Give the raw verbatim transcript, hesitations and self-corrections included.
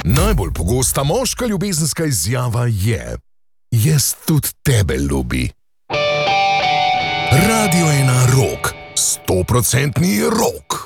Najbolj pogosta moška ljubezenska izjava je: jaz tudi tebe ljubi. Radio ena Rock, stoprocentni rock.